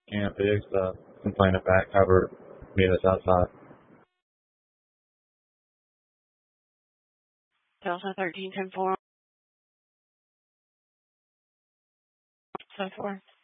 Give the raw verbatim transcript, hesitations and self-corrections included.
can't fix the complaint of back cover me that's outside. Delta thirteen ten four. So four.